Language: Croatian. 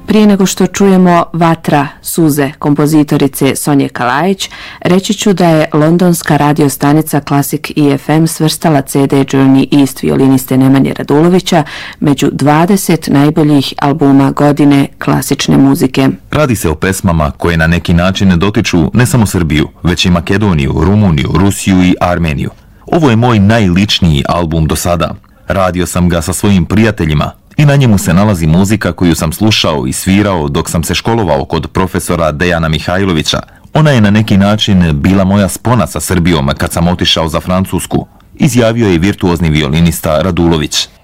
Prije nego što čujemo Vatra, suze kompozitorice Sonje Kalajić, reći ću da je londonska radiostanica Classic EFM svrstala CD Journey East violiniste Nemanje Radulovića među 20 najboljih albuma godine klasične muzike. Radi se o pesmama koje na neki način dotiču ne samo Srbiju, već i Makedoniju, Rumuniju, Rusiju i Armeniju. Ovo je moj najličniji album do sada. Radio sam ga sa svojim prijateljima i na njemu se nalazi muzika koju sam slušao i svirao dok sam se školovao kod profesora Dejana Mihajlovića. Ona je na neki način bila moja spona sa Srbijom kad sam otišao za Francusku, izjavio je virtuozni violinista Radulović.